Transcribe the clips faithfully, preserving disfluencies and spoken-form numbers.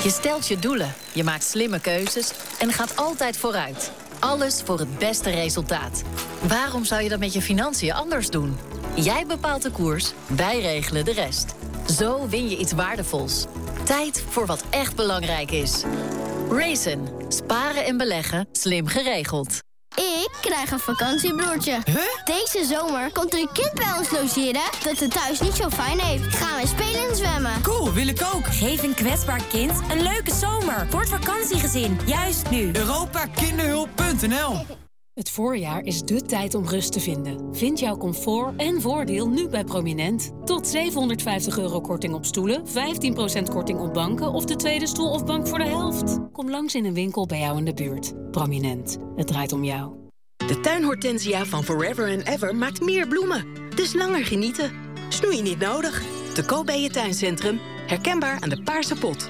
Je stelt je doelen, je maakt slimme keuzes en gaat altijd vooruit. Alles voor het beste resultaat. Waarom zou je dat met je financiën anders doen? Jij bepaalt de koers, wij regelen de rest. Zo win je iets waardevols. Tijd voor wat echt belangrijk is. Raisin. Sparen en beleggen. Slim geregeld. Ik krijg een vakantiebroertje. Huh? Deze zomer komt er een kind bij ons logeren dat het thuis niet zo fijn heeft. Gaan we spelen en zwemmen. Cool, wil ik ook. Geef een kwetsbaar kind een leuke zomer. Voor het vakantiegezin. Juist nu. Europa Kinderhulp punt n l. Het voorjaar is dé tijd om rust te vinden. Vind jouw comfort en voordeel nu bij Prominent. Tot zevenhonderdvijftig euro korting op stoelen, vijftien procent korting op banken of de tweede stoel of bank voor de helft. Kom langs in een winkel bij jou in de buurt. Prominent, het draait om jou. De tuinhortensia van Forever and Ever maakt meer bloemen. Dus langer genieten. Snoei niet nodig. Te koop bij je tuincentrum. Herkenbaar aan de paarse pot.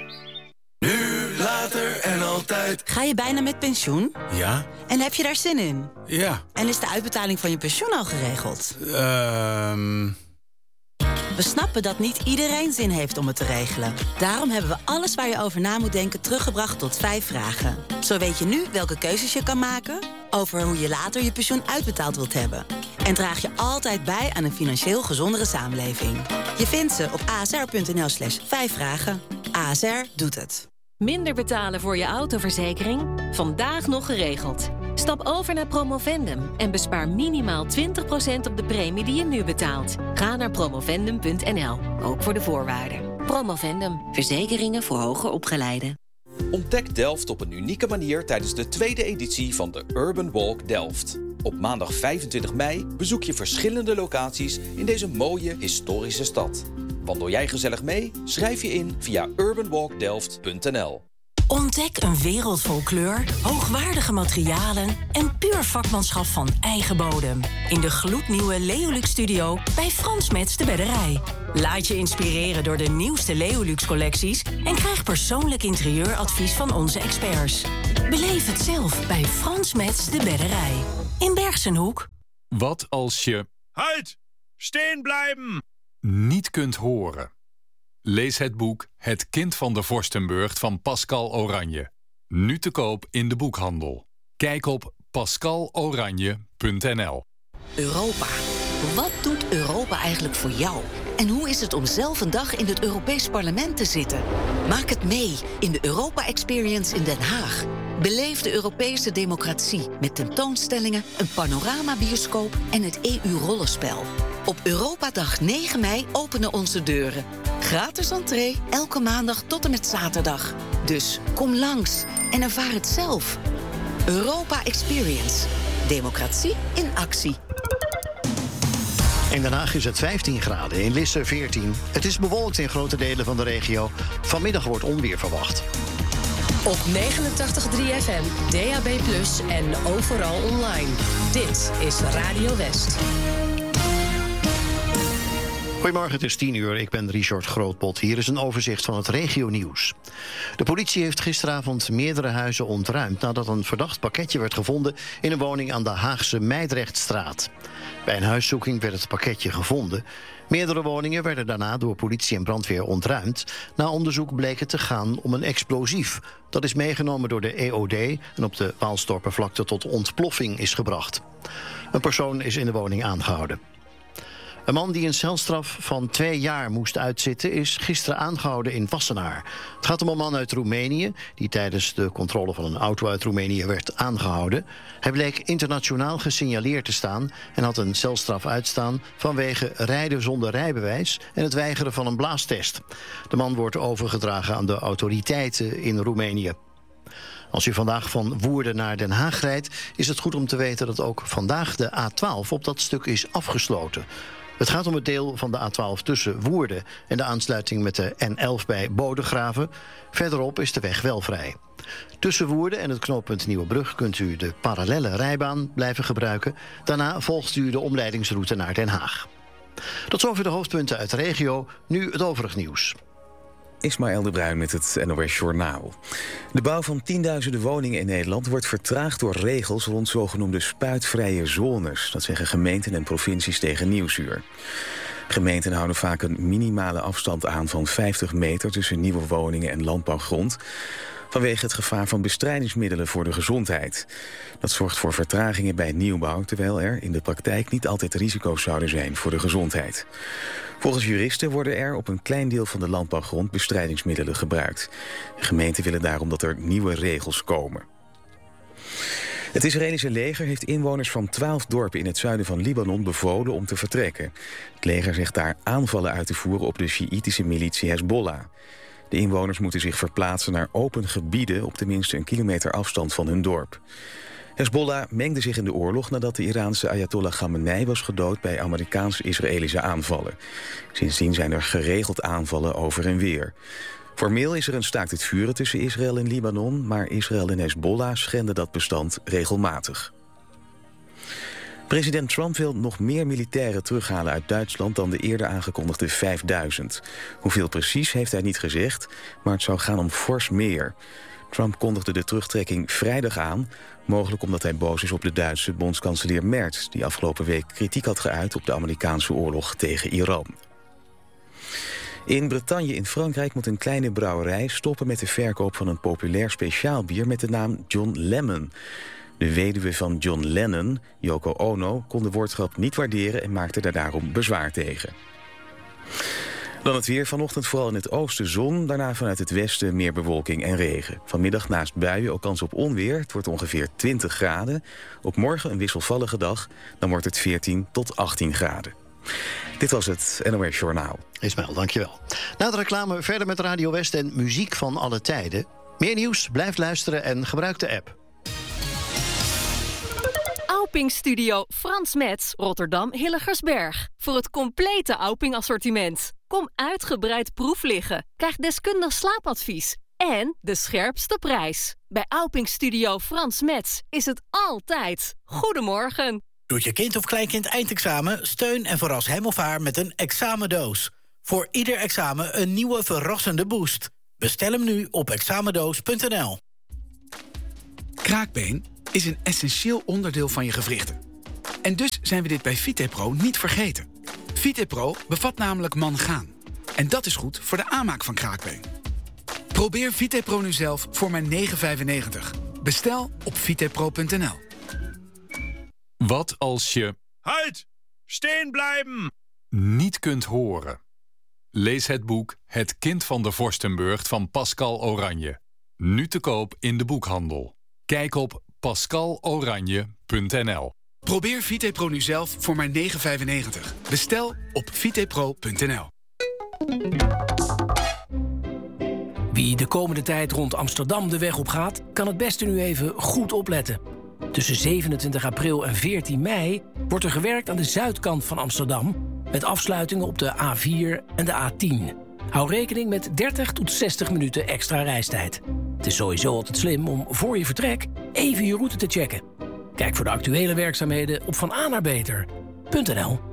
Nu, later en altijd. Ga je bijna met pensioen? Ja. En heb je daar zin in? Ja. En is de uitbetaling van je pensioen al geregeld? Ehm... Uh... We snappen dat niet iedereen zin heeft om het te regelen. Daarom hebben we alles waar je over na moet denken teruggebracht tot vijf vragen. Zo weet je nu welke keuzes je kan maken, over hoe je later je pensioen uitbetaald wilt hebben. En draag je altijd bij aan een financieel gezondere samenleving. Je vindt ze op asr.nl slash vijf vragen. A S R doet het. Minder betalen voor je autoverzekering? Vandaag nog geregeld. Stap over naar Promovendum en bespaar minimaal twintig procent op de premie die je nu betaalt. Ga naar promovendum punt n l, ook voor de voorwaarden. Promovendum, verzekeringen voor hoger opgeleiden. Ontdek Delft op een unieke manier tijdens de tweede editie van de Urban Walk Delft. Op maandag vijfentwintig mei bezoek je verschillende locaties in deze mooie historische stad. Wandel jij gezellig mee? Schrijf je in via urban walk delft punt n l. Ontdek een wereld vol kleur, hoogwaardige materialen en puur vakmanschap van eigen bodem. In de gloednieuwe Leolux Studio bij Frans Metz de Bedderij. Laat je inspireren door de nieuwste Leolux collecties en krijg persoonlijk interieuradvies van onze experts. Beleef het zelf bij Frans Metz de Bedderij. In Bergsenhoek. Wat als je... Halt! Steen blijven! ...niet kunt horen? Lees het boek Het kind van de Vorstenburg van Pascal Oranje. Nu te koop in de boekhandel. Kijk op pascal oranje punt n l. Europa. Wat doet Europa eigenlijk voor jou? En hoe is het om zelf een dag in het Europees Parlement te zitten? Maak het mee in de Europa Experience in Den Haag. Beleef de Europese democratie met tentoonstellingen, een panoramabioscoop en het E U-rollenspel. Op Europadag negen mei openen onze deuren. Gratis entree, elke maandag tot en met zaterdag. Dus kom langs en ervaar het zelf. Europa Experience. Democratie in actie. In Den Haag is het vijftien graden, in Lisse veertien. Het is bewolkt in grote delen van de regio. Vanmiddag wordt onweer verwacht. Op negenentachtig komma drie F M, D A B plus, en overal online. Dit is Radio West. Goedemorgen, het is tien uur. Ik ben Richard Grootpot. Hier is een overzicht van het regionieuws. De politie heeft gisteravond meerdere huizen ontruimd nadat een verdacht pakketje werd gevonden in een woning aan de Haagse Meidrechtstraat. Bij een huiszoeking werd het pakketje gevonden. Meerdere woningen werden daarna door politie en brandweer ontruimd. Na onderzoek bleek het te gaan om een explosief. Dat is meegenomen door de E O D en op de Waalstorpervlakte tot ontploffing is gebracht. Een persoon is in de woning aangehouden. Een man die een celstraf van twee jaar moest uitzitten is gisteren aangehouden in Wassenaar. Het gaat om een man uit Roemenië die tijdens de controle van een auto uit Roemenië werd aangehouden. Hij bleek internationaal gesignaleerd te staan en had een celstraf uitstaan vanwege rijden zonder rijbewijs en het weigeren van een blaastest. De man wordt overgedragen aan de autoriteiten in Roemenië. Als u vandaag van Woerden naar Den Haag rijdt, is het goed om te weten dat ook vandaag de A twaalf op dat stuk is afgesloten. Het gaat om het deel van de A twaalf tussen Woerden en de aansluiting met de N elf bij Bodegraven. Verderop is de weg wel vrij. Tussen Woerden en het knooppunt Nieuwebrug kunt u de parallelle rijbaan blijven gebruiken. Daarna volgt u de omleidingsroute naar Den Haag. Tot zover de hoofdpunten uit de regio. Nu het overig nieuws. Ismaël de Bruin met het N O S Journaal. De bouw van tienduizenden woningen in Nederland wordt vertraagd door regels rond zogenoemde spuitvrije zones. Dat zeggen gemeenten en provincies tegen Nieuwsuur. Gemeenten houden vaak een minimale afstand aan van vijftig meter tussen nieuwe woningen en landbouwgrond, vanwege het gevaar van bestrijdingsmiddelen voor de gezondheid. Dat zorgt voor vertragingen bij nieuwbouw, terwijl er in de praktijk niet altijd risico's zouden zijn voor de gezondheid. Volgens juristen worden er op een klein deel van de landbouwgrond bestrijdingsmiddelen gebruikt. De gemeenten willen daarom dat er nieuwe regels komen. Het Israëlische leger heeft inwoners van twaalf dorpen in het zuiden van Libanon bevolen om te vertrekken. Het leger zegt daar aanvallen uit te voeren op de Sjiïtische militie Hezbollah. De inwoners moeten zich verplaatsen naar open gebieden op tenminste een kilometer afstand van hun dorp. Hezbollah mengde zich in de oorlog nadat de Iraanse Ayatollah Khamenei was gedood bij Amerikaans-Israëlische aanvallen. Sindsdien zijn er geregeld aanvallen over en weer. Formeel is er een staakt het vuren tussen Israël en Libanon, maar Israël en Hezbollah schenden dat bestand regelmatig. President Trump wil nog meer militairen terughalen uit Duitsland dan de eerder aangekondigde vijfduizend. Hoeveel precies heeft hij niet gezegd, maar het zou gaan om fors meer. Trump kondigde de terugtrekking vrijdag aan, mogelijk omdat hij boos is op de Duitse bondskanselier Merz, die afgelopen week kritiek had geuit op de Amerikaanse oorlog tegen Iran. In Bretagne in Frankrijk moet een kleine brouwerij stoppen met de verkoop van een populair speciaalbier met de naam John Lemon. De weduwe van John Lennon, Yoko Ono, kon de woordgrap niet waarderen en maakte daar daarom bezwaar tegen. Dan het weer. Vanochtend vooral in het oosten zon, daarna vanuit het westen meer bewolking en regen. Vanmiddag naast buien ook kans op onweer. Het wordt ongeveer twintig graden. Op morgen een wisselvallige dag, dan wordt het veertien tot achttien graden. Dit was het N O S Journaal. Ismaël, dankjewel. Na de reclame verder met Radio West en muziek van alle tijden. Meer nieuws, blijf luisteren en gebruik de app. Auping Studio Frans Metz, Rotterdam Hilligersberg. Voor het complete Auping assortiment. Kom uitgebreid proef liggen. Krijg deskundig slaapadvies. En de scherpste prijs. Bij Auping Studio Frans Metz is het altijd. Goedemorgen. Doet je kind of kleinkind eindexamen? Steun en verras hem of haar met een examendoos. Voor ieder examen een nieuwe verrassende boost. Bestel hem nu op examendoos punt n l. Kraakbeen is een essentieel onderdeel van je gewrichten. En dus zijn we dit bij Vitepro niet vergeten. Vitepro bevat namelijk mangaan. En dat is goed voor de aanmaak van kraakbeen. Probeer Vitepro nu zelf voor maar negen vijfennegentig. Bestel op vitepro punt n l. Wat als je... Halt! Stehen blijven! ...niet kunt horen? Lees het boek Het kind van de Vorstenburgt van Pascal Oranje. Nu te koop in de boekhandel. Kijk op pascal oranje punt n l. Probeer Vitepro nu zelf voor maar negen vijfennegentig. Bestel op vitepro punt n l. Wie de komende tijd rond Amsterdam de weg op gaat, kan het beste nu even goed opletten. Tussen zevenentwintig april en veertien mei wordt er gewerkt aan de zuidkant van Amsterdam, met afsluitingen op de A vier en de A tien. Hou rekening met dertig tot zestig minuten extra reistijd. Het is sowieso altijd slim om voor je vertrek even je route te checken. Kijk voor de actuele werkzaamheden op van A naar beter punt n l.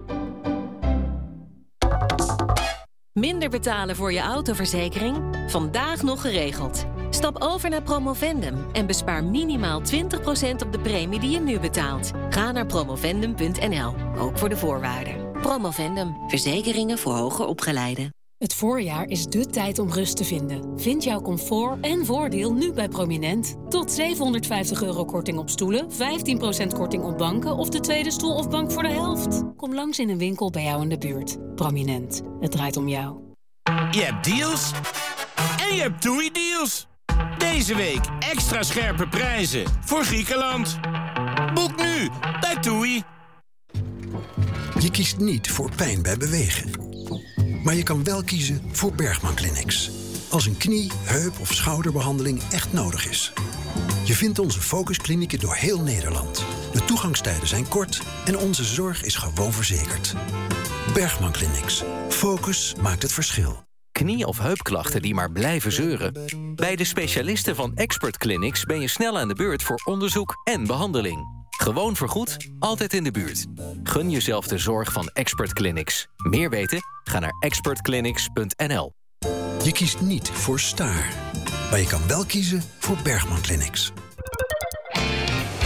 Minder betalen voor je autoverzekering? Vandaag nog geregeld. Stap over naar Promovendum en bespaar minimaal twintig procent op de premie die je nu betaalt. Ga naar promovendum punt n l, ook voor de voorwaarden. Promovendum, verzekeringen voor hoger opgeleiden. Het voorjaar is dé tijd om rust te vinden. Vind jouw comfort en voordeel nu bij Prominent. Tot zevenhonderdvijftig euro korting op stoelen, vijftien procent korting op banken of de tweede stoel of bank voor de helft. Kom langs in een winkel bij jou in de buurt. Prominent, het draait om jou. Je hebt deals en je hebt TUI-deals. Deze week extra scherpe prijzen voor Griekenland. Boek nu bij TUI. Je kiest niet voor pijn bij bewegen. Maar je kan wel kiezen voor Bergman Clinics. Als een knie, heup of schouderbehandeling echt nodig is. Je vindt onze focusklinieken door heel Nederland. De toegangstijden zijn kort en onze zorg is gewoon verzekerd. Bergman Clinics. Focus maakt het verschil. Knie- of heupklachten die maar blijven zeuren? Bij de specialisten van Expert Clinics ben je snel aan de beurt voor onderzoek en behandeling. Gewoon vergoed, altijd in de buurt. Gun jezelf de zorg van Expert Clinics. Meer weten? Ga naar expert clinics punt n l. Je kiest niet voor Staar. Maar je kan wel kiezen voor Bergman Clinics.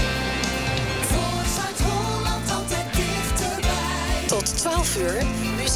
Tot twaalf uur.